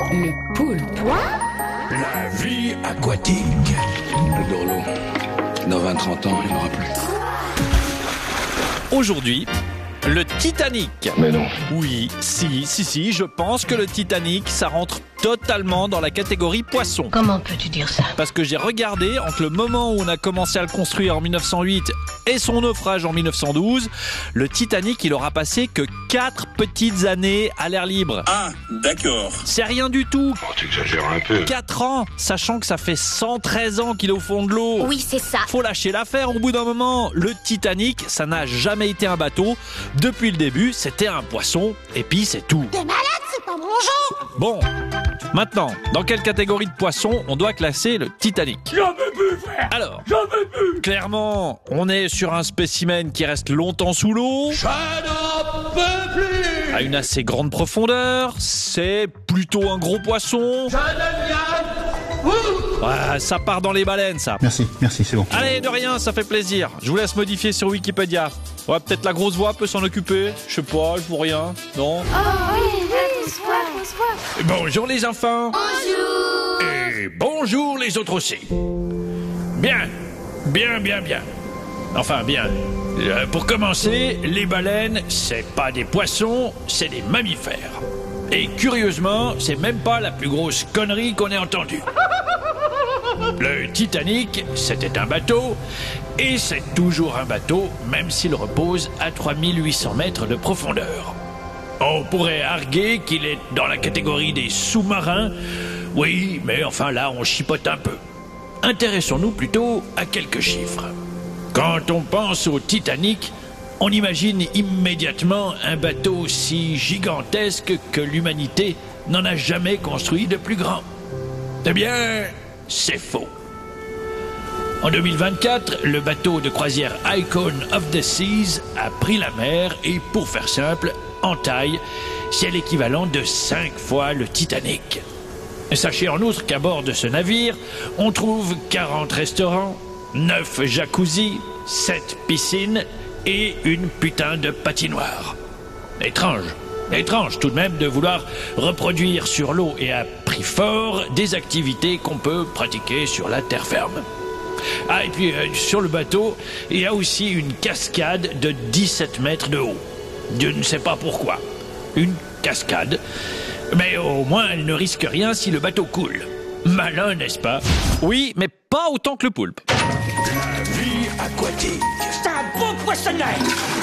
Le poulpe. La vie aquatique. Le dorlo. Dans 20-30 ans, il n'y en aura plus. Aujourd'hui, le Titanic. Mais non. Oui, si, je pense que le Titanic, ça rentre totalement dans la catégorie poisson. Comment peux-tu dire ça? Parce que j'ai regardé, entre le moment où on a commencé à le construire en 1908 et son naufrage en 1912, le Titanic, il aura passé que 4 petites années à l'air libre. Ah, d'accord. C'est rien du tout. Oh, tu exagères un peu. 4 ans, sachant que ça fait 113 ans qu'il est au fond de l'eau. Oui, c'est ça. Faut lâcher l'affaire au bout d'un moment. Le Titanic, ça n'a jamais été un bateau. Depuis le début, c'était un poisson, et puis c'est tout. T'es malade, c'est pas mon genre. Bon, maintenant, dans quelle catégorie de poisson on doit classer le Titanic? J'en veux plus, frère. Alors, J'en veux plus. clairement, on est sur un spécimen qui reste longtemps sous l'eau, Je n'en peux plus. à une assez grande profondeur, c'est plutôt un gros poisson. Je deviens fou. Ouais, ça part dans les baleines, ça. Merci, c'est bon. Allez, de rien, ça fait plaisir. Je vous laisse modifier sur Wikipédia. Ouais, peut-être la grosse voix peut s'en occuper. Je sais pas, je vois rien. Non? Bonjour les enfants. Bonjour. Et bonjour les autres aussi. Bien. Enfin, bien. Pour commencer, les baleines, c'est pas des poissons, c'est des mammifères. Et curieusement, c'est même pas la plus grosse connerie qu'on ait entendue. Le Titanic, c'était un bateau, et c'est toujours un bateau, même s'il repose à 3800 mètres de profondeur. On pourrait arguer qu'il est dans la catégorie des sous-marins, oui, mais enfin là, on chipote un peu. Intéressons-nous plutôt à quelques chiffres. Quand on pense au Titanic, on imagine immédiatement un bateau si gigantesque que l'humanité n'en a jamais construit de plus grand. Eh bien, c'est faux. En 2024, le bateau de croisière Icon of the Seas a pris la mer et, pour faire simple, en taille, c'est l'équivalent de 5 fois le Titanic. Sachez en outre qu'à bord de ce navire, on trouve 40 restaurants, 9 jacuzzis, 7 piscines et une putain de patinoire. Étrange tout de même de vouloir reproduire sur l'eau et à prix fort des activités qu'on peut pratiquer sur la terre ferme. Ah, et puis sur le bateau, il y a aussi une cascade de 17 mètres de haut. Je ne sais pas pourquoi. Une cascade. Mais au moins, elle ne risque rien si le bateau coule. Malin, n'est-ce pas? Oui, mais pas autant que le poulpe. La vie aquatique. C'est un beau poissonnet.